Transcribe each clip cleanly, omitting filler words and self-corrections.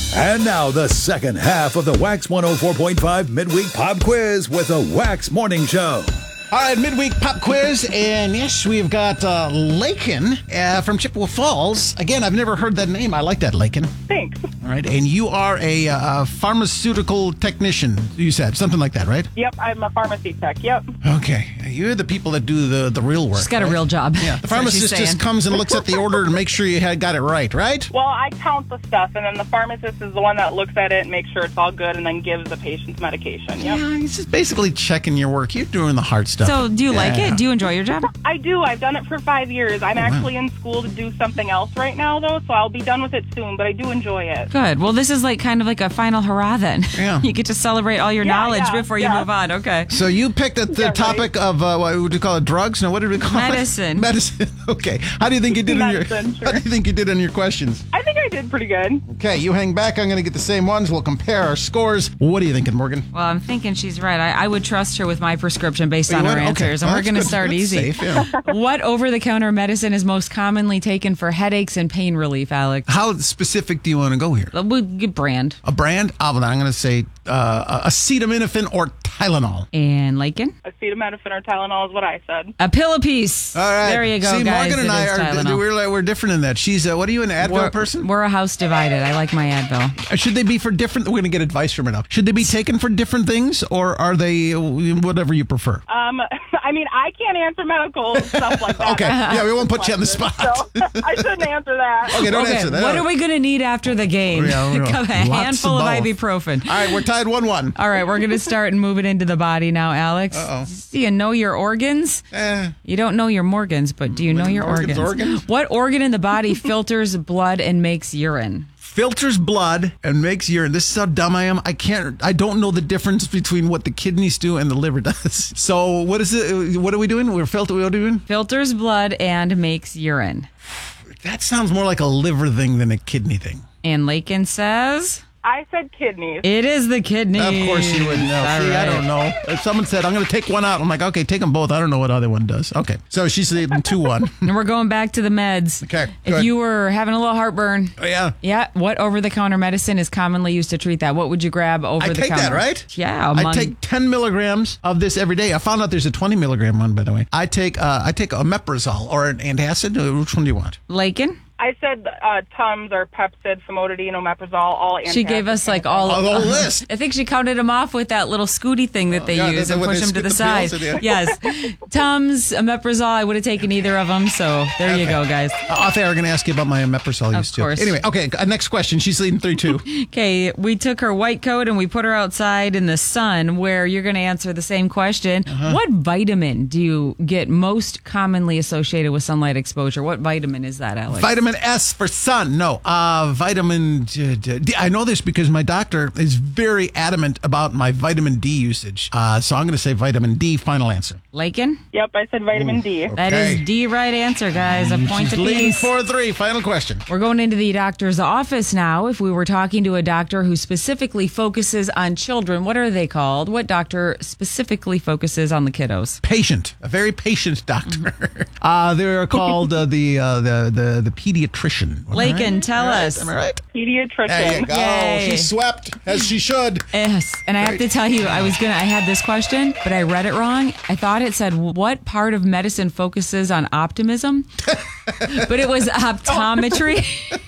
And now the second half of the Wax 104.5 Midweek Pop Quiz with the Wax Morning Show. All right, midweek pop quiz, and yes, we've got Lakin from Chippewa Falls. Again, I've never heard that name. I like that, Lakin. Thanks. All right, and you are a pharmaceutical technician, you said. Something like that, right? Yep, I'm a pharmacy tech. Yep. Okay, you're the people that do the real work. She's got a real job. Yeah, the pharmacist just comes and looks at the order to make sure you got it right, right? Well, I count the stuff, and then the pharmacist is the one that looks at it and makes sure it's all good, and then gives the patient's medication. Yep. Yeah, he's just basically checking your work. You're doing the hard stuff. So, do you like it? Do you enjoy your job? I do. I've done it for 5 years. I'm actually in school to do something else right now, though, so I'll be done with it soon, but I do enjoy it. Good. Well, this is like kind of like a final hurrah then. Yeah. You get to celebrate all your knowledge before you move on. Okay. So you picked the topic of, what would you call it, drugs? No, what did we call Medicine. it? Medicine. Okay. How do you think you did Sure. How do you think you did on your questions? I think I did pretty good. Okay, you hang back. I'm going to get the same ones. We'll compare our scores. What are you thinking, Morgan? Well, I'm thinking she's right. I would trust her with my prescription based on her answers. And Well, we're going to that's good. start That's easy. Safe, yeah. What over-the-counter medicine is most commonly taken for headaches and pain relief, Alex? How specific do you want to go here? We'll get brand. A brand? I'm going to say acetaminophen or Tylenol. And Lakin? Acetaminophen or Tylenol is what I said. A pill apiece. All right. There you go, See, guys. Morgan and It is I Tylenol. we're different in that. She's what are you, an Advil person? We're a house divided. I like my Advil. Should they be for different? We're going to get advice from her now. Should they be taken for different things, or are they whatever you prefer? I mean, I can't answer medical stuff like that. Okay. Yeah, we won't put you on the spot. So I shouldn't answer that. Okay, don't answer that. What are we going to need after the game? Yeah, A lots handful of both. ibuprofen. All right, we're tied 1-1. All right, we're going to start and move it into the body now, Alex. Uh-oh. Do you know your organs? You don't know your Morgans, but do you know your organs? What organ in the body filters blood and makes urine? Filters blood and makes urine. This is how dumb I am. I don't know the difference between what the kidneys do and the liver does. So what is it? What are we doing? What are we doing? Filters blood and makes urine. That sounds more like a liver thing than a kidney thing. And Lakin says... I said kidneys. It is the kidney. Of course you would know. See, I don't know. If someone said, I'm going to take one out, I'm like, okay, take them both. I don't know what other one does. Okay. So she's leading 2-1. And we're going back to the meds. Okay, If good. you were having a little heartburn. Oh, yeah. Yeah. What over-the-counter medicine is commonly used to treat that? What would you grab over I the take counter? that, right? Yeah. I take 10 milligrams of this every day. I found out there's a 20 milligram one, by the way. I take omeprazole or an antacid. Which one do you want? Lakin? I said Tums or Pepcid, Famotidine, Omeprazole, all She gave us like all of the whole list. I think she counted them off with that little scooty thing that they use and push them to the side. Yes. Tums, omeprazole, I would have taken either of them. So there you go, guys. Off air, we're going to ask you about my omeprazole use too. course. Anyway, okay, next question. She's leading 3-2. Okay, we took her white coat and we put her outside in the sun where you're going to answer the same question. What vitamin do you get most commonly associated with sunlight exposure? What vitamin is that, Alex? Vitamin S for sun. No, vitamin D. I know this because my doctor is very adamant about my vitamin D usage. So I'm going to say vitamin D. Final answer. Lakin? Yep, I said vitamin D. That is D right answer, guys. A point Leading apiece. 4-3. Final question. We're going into the doctor's office now. If we were talking to a doctor who specifically focuses on children, what are they called? What doctor specifically focuses on the kiddos? Patient. A very patient doctor. They're called the pediatrician. Lakin, tell us. Am I right? Pediatrician. There you go. Yay. She swept as she should. Yes, and I have to tell you, I had this question, but I read it wrong. I thought it said, what part of medicine focuses on optimism? But it was optometry.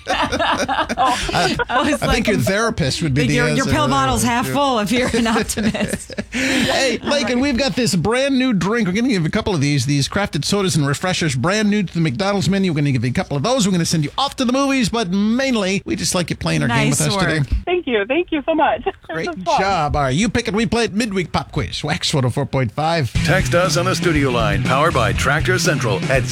I think your therapist would be the answer. Your pill bottle's half full if you're an optimist. Hey, Lakin, we've got this brand new drink. We're going to give you a couple of these crafted sodas and refreshers, brand new to the McDonald's menu. We're going to give you a couple of those. We're going to send you off to the movies, but mainly, we just like you playing our game with us today. Thank you. Thank you so much. Great job. All right, you pick it, we play it. Midweek Pop Quiz, Wax 104.5. Text us on the studio line, powered by Tractor Central at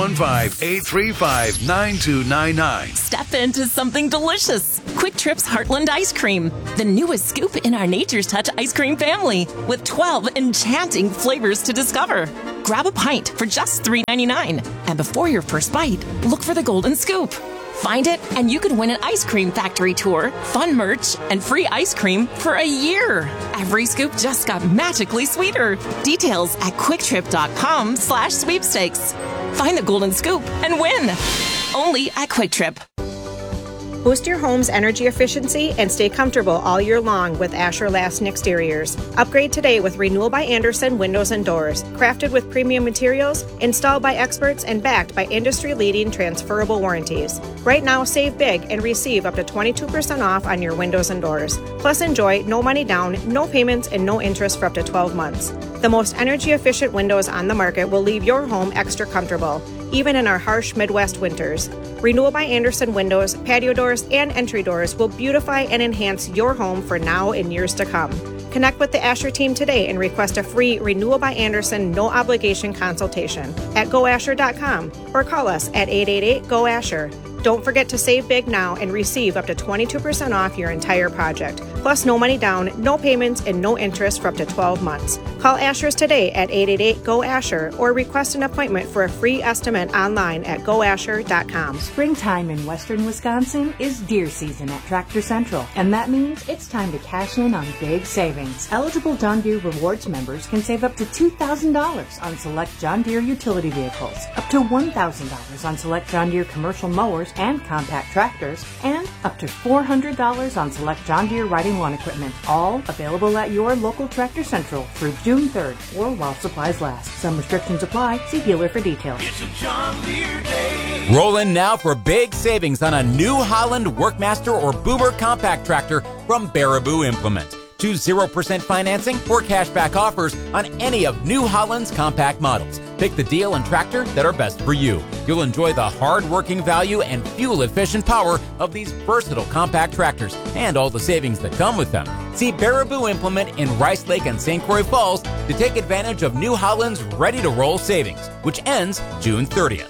715-835-9299. Step into something delicious. Quick Trip's Heartland Ice Cream, the newest scoop in our Nature's Touch ice cream family, with 12 enchanting flavors to discover. Grab a pint for just $3.99. And before your first bite, look for the golden scoop. Find it, and you could win an ice cream factory tour, fun merch, and free ice cream for a year. Every scoop just got magically sweeter. Details at QuickTrip.com/sweepstakes. Find the golden scoop and win. Only at Quick Trip. Boost your home's energy efficiency and stay comfortable all year long with Asher Lasting Exteriors. Upgrade today with Renewal by Andersen Windows and Doors. Crafted with premium materials, installed by experts, and backed by industry-leading transferable warranties. Right now, save big and receive up to 22% off on your windows and doors. Plus, enjoy no money down, no payments, and no interest for up to 12 months. The most energy-efficient windows on the market will leave your home extra comfortable, even in our harsh Midwest winters. Renewal by Andersen windows, patio doors, and entry doors will beautify and enhance your home for now and years to come. Connect with the Asher team today and request a free Renewal by Andersen no-obligation consultation at goasher.com or call us at 888-GO-ASHER. Don't forget to save big now and receive up to 22% off your entire project. Plus, no money down, no payments, and no interest for up to 12 months. Call Asher's today at 888-GO-ASHER or request an appointment for a free estimate online at goasher.com. Springtime in western Wisconsin is deer season at Tractor Central, and that means it's time to cash in on big savings. Eligible John Deere Rewards members can save up to $2,000 on select John Deere utility vehicles, up to $1,000 on select John Deere commercial mowers and compact tractors, and up to $400 on select John Deere riding lawn equipment. All available at your local Tractor Central through June 3rd or while supplies last. Some restrictions apply. See dealer for details. It's a John Deere day. Roll in now for big savings on a New Holland Workmaster or Boomer compact tractor from Baraboo Implement. Choose 0% financing or cashback offers on any of New Holland's compact models. Pick the deal and tractor that are best for you. You'll enjoy the hard-working value and fuel-efficient power of these versatile compact tractors and all the savings that come with them. See Baraboo Implement in Rice Lake and St. Croix Falls to take advantage of New Holland's ready-to-roll savings, which ends June 30th.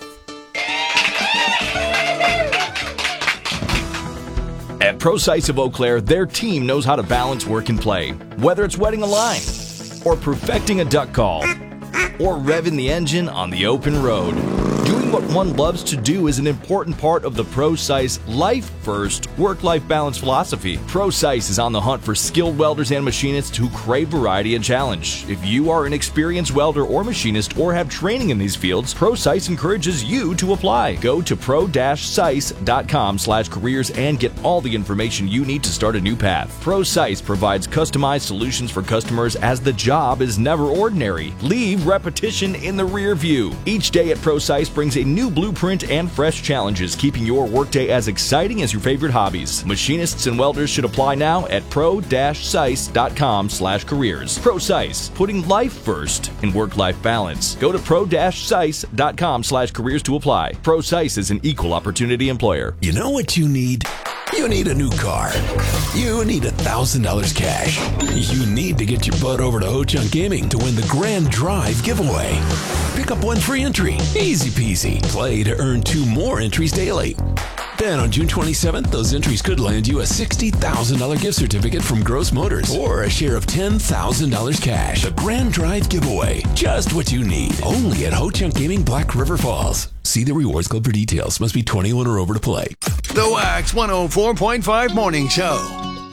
At ProSice of Eau Claire, their team knows how to balance work and play. Whether it's wetting a line, or perfecting a duck call, or revving the engine on the open road. Doing what one loves to do is an important part of the ProSice Life First work-life balance philosophy. ProSice is on the hunt for skilled welders and machinists who crave variety and challenge. If you are an experienced welder or machinist or have training in these fields, ProSice encourages you to apply. Go to pro-sice.com/careers and get all the information you need to start a new path. ProSice provides customized solutions for customers as the job is never ordinary. Leave repetition in the rear view. Each day at ProSice brings a new blueprint and fresh challenges, keeping your workday as exciting as your favorite hobbies. Machinists and welders should apply now at pro-sice.com/careers. ProSice, putting life first in work-life balance. Go to pro-sice.com/careers to apply. ProSice is an equal opportunity employer. You know what you need? You need a new car. You need $1,000 cash. You need to get your butt over to Ho-Chunk Gaming to win the Grand Drive giveaway. Pick up one free entry. Easy peasy. Play to earn 2 more entries daily. Then on June 27th, those entries could land you a $60,000 gift certificate from Gross Motors or a share of $10,000 cash. The Grand Drive giveaway. Just what you need. Only at Ho-Chunk Gaming, Black River Falls. See the Rewards Club for details. Must be 21 or over to play. The Wax 104.5 Morning Show.